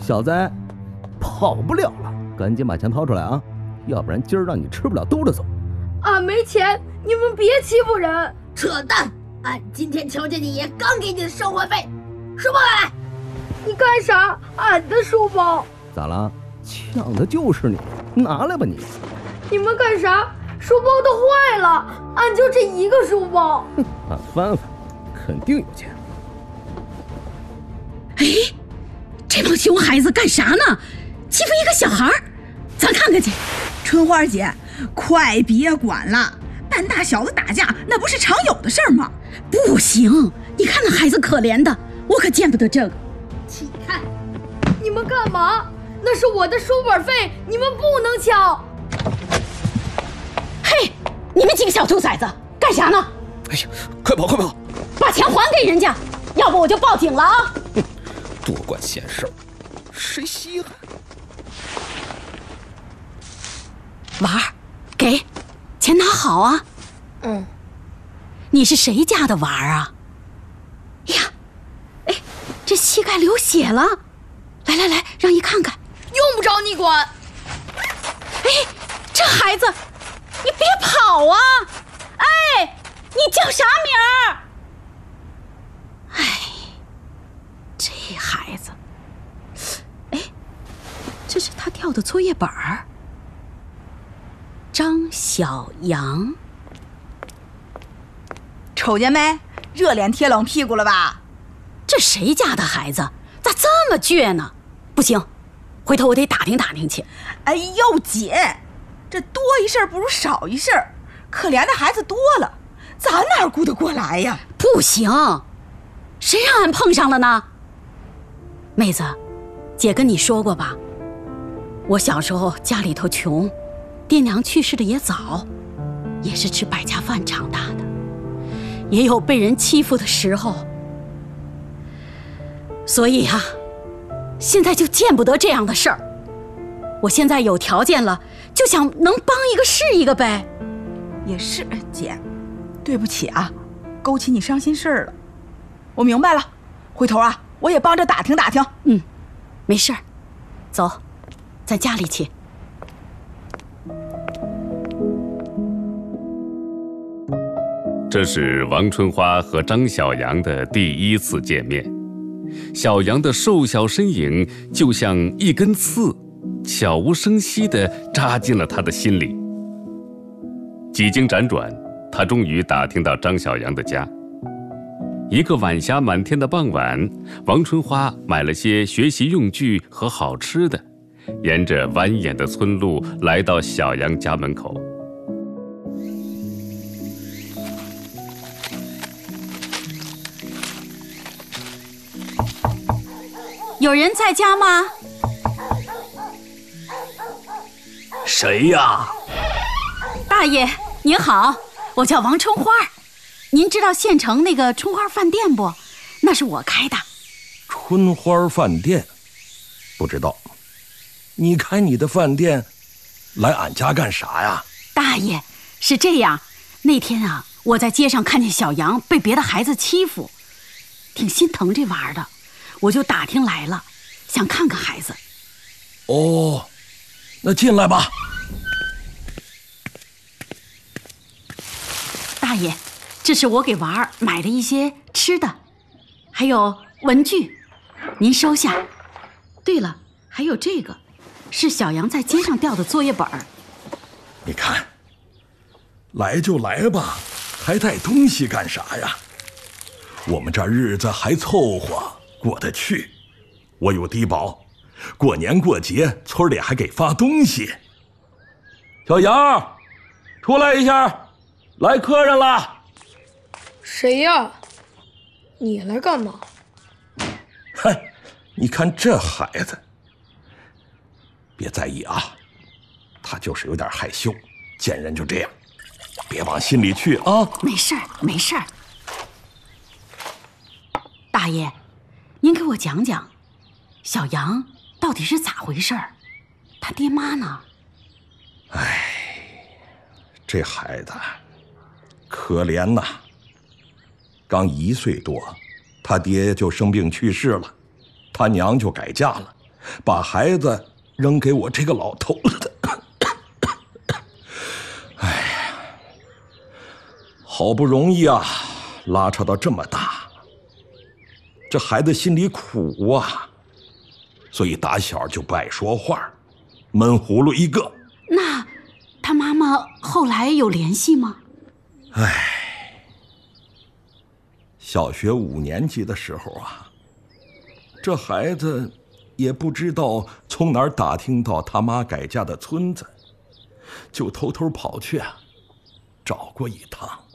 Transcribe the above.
小子，跑不了了，赶紧把钱掏出来啊，要不然今儿让你吃不了兜着走。 俺没钱，你们别欺负人！ 扯淡！俺今天瞧见你爷刚给你的生活费，书包来！ 你干啥？俺的书包！ 咋了？抢的就是你，拿来吧你！ 你们干啥？书包都坏了，俺就这一个书包。 俺翻翻，肯定有钱。 哎，这帮熊孩子干啥呢？欺负一个小孩，咱看看去。 春花姐，快别管了，半大小子打架那不是常有的事儿吗？ 不行，你看那孩子可怜的，我可见不得这个。 起开！ 你们干嘛？那是我的书本费，你们不能抢。 嘿，你们几个小兔崽子干啥呢？ 哎呀，快跑快跑！ 把钱还给人家，要不我就报警了啊！ 多管闲事儿，谁稀罕？ 娃儿，给，钱拿好啊。你是谁家的娃儿啊？呀，哎，这膝盖流血了，来，让姨看看。 用不着你管。 哎，这孩子，你别跑啊！哎，你叫啥名儿？哎，这孩子，哎，这是他掉的作业本儿。张小阳， 瞅见没？热脸贴冷屁股了吧？ 这谁家的孩子咋这么倔呢？不行，回头我得打听打听去。 哎呦姐，这多一事不如少一事，可怜的孩子多了，咱哪顾得过来呀？ 不行，谁让俺碰上了呢？妹子，姐跟你说过吧，我小时候家里头穷，爹娘去世的也早，也是吃百家饭长大的，也有被人欺负的时候，所以啊，现在就见不得这样的事儿。我现在有条件了，就想能帮一个是一个呗。 也是，姐，对不起啊，勾起你伤心事儿了。我明白了，回头啊，我也帮着打听打听。 没事儿，走，咱家里去。 这是王春花和张小阳的第一次见面。小阳的瘦小身影就像一根刺，悄无声息地扎进了他的心里。几经辗转，他终于打听到张小阳的家。一个晚霞满天的傍晚，王春花买了些学习用具和好吃的，沿着蜿蜒的村路来到小阳家门口。 有人在家吗？ 谁呀？ 大爷您好，我叫王春花，您知道县城那个春花饭店不？那是我开的。 春花饭店？不知道。你开你的饭店来俺家干啥呀？ 大爷，是这样，那天啊，我在街上看见小杨被别的孩子欺负，挺心疼这娃的，我就打听来了，想看看孩子。 哦，那进来吧。 大爷，这是我给娃儿买的一些吃的，还有文具，您收下。对了，还有这个，是小杨在街上掉的作业本儿。 你看，来就来吧，还带东西干啥呀？我们这日子还凑合过得去，我有低保，过年过节村里还给发东西。小杨，出来一下，来客人了。 谁呀？你来干嘛？ 嗨，你看这孩子，别在意啊，他就是有点害羞，见人就这样，别往心里去啊。 没事儿，没事儿。大爷，您给我讲讲，小杨到底是咋回事儿？他爹妈呢？ 哎，这孩子可怜呐，刚1岁多，他爹就生病去世了，他娘就改嫁了， 把孩子扔给我这个老头子。哎呀，好不容易啊，拉扯到这么大，这孩子心里苦啊，所以打小就不爱说话，闷葫芦一个。 那他妈妈后来有联系吗？ 小学5年级的时候啊，这孩子也不知道从哪儿打听到他妈改嫁的村子，就偷偷跑去啊，找过一趟。